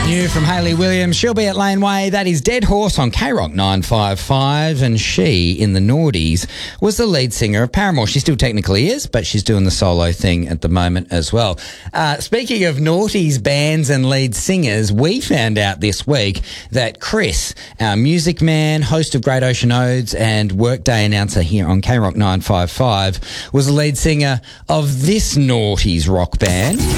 New from Hayley Williams. She'll be at Laneway. That is Dead Horse on K-Rock 955. And she, in the noughties, was the lead singer of Paramore. She still technically is, but she's doing the solo thing at the moment as well. Speaking of noughties, bands and lead singers, we found out this week that Chris, our music man, host of Great Ocean Odes and Workday announcer here on K-Rock 955, was the lead singer of this noughties rock band.